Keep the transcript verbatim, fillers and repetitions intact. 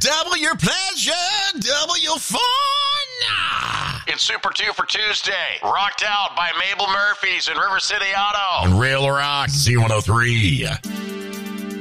Double your pleasure, double your fun. It's Super two for Tuesday. Rocked Out by Mabel Murphys and River City Auto. On Rail Rock Z one oh three.